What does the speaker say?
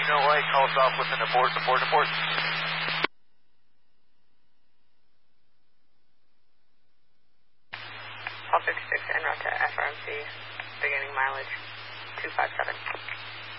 Unit Light, call us off with an abort. Call 56 en route to FRMC, beginning mileage 257.